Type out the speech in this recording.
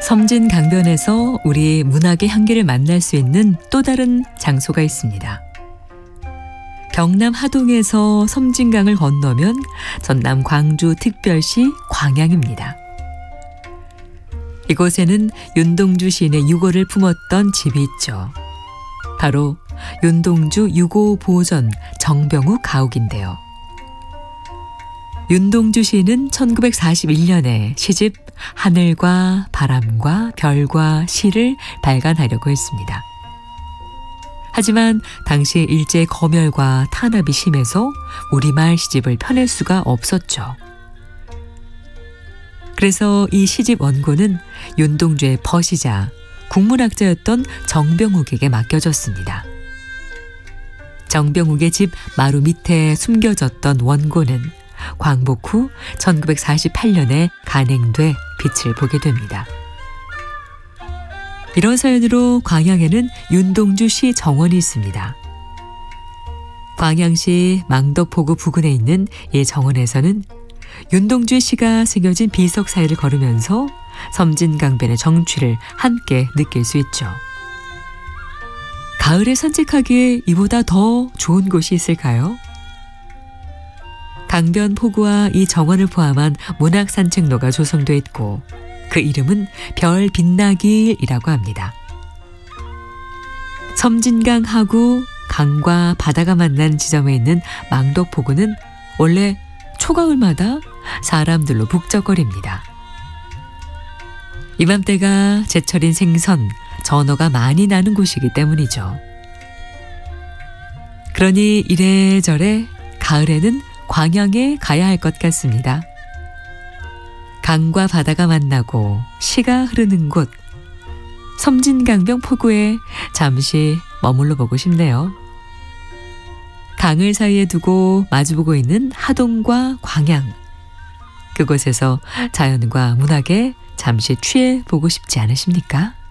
섬진강변에서 우리의 문학의 향기를 만날 수 있는 또 다른 장소가 있습니다. 경남 하동에서 섬진강을 건너면 전남 광주 특별시 광양입니다. 이곳에는 윤동주 시인의 유고를 품었던 집이 있죠. 바로 윤동주 유고 보전 정병우 가옥인데요. 윤동주 시인은 1941년에 시집 하늘과 바람과 별과 시를 발간하려고 했습니다. 하지만 당시 일제 검열과 탄압이 심해서 우리말 시집을 펴낼 수가 없었죠. 그래서 이 시집 원고는 윤동주의 벗이자 국문학자였던 정병욱에게 맡겨졌습니다. 정병욱의 집 마루 밑에 숨겨졌던 원고는 광복 후 1948년에 간행돼 빛을 보게 됩니다. 이런 사연으로 광양에는 윤동주 시 정원이 있습니다. 광양시 망덕포구 부근에 있는 이 정원에서는 윤동주의 시가 새겨진 비석 사이를 걸으면서 섬진강변의 정취를 함께 느낄 수 있죠. 가을에 산책하기에 이보다 더 좋은 곳이 있을까요? 강변 포구와 이 정원을 포함한 문학 산책로가 조성돼 있고 그 이름은 별 빛나길이라고 합니다. 섬진강하고 강과 바다가 만난 지점에 있는 망덕포구는 원래 초가을마다 사람들로 북적거립니다. 이맘때가 제철인 생선, 전어가 많이 나는 곳이기 때문이죠. 그러니 이래저래 가을에는 광양에 가야 할 것 같습니다. 강과 바다가 만나고 시가 흐르는 곳, 섬진강변 포구에 잠시 머물러 보고 싶네요. 강을 사이에 두고 마주보고 있는 하동과 광양, 그곳에서 자연과 문학에 잠시 취해 보고 싶지 않으십니까?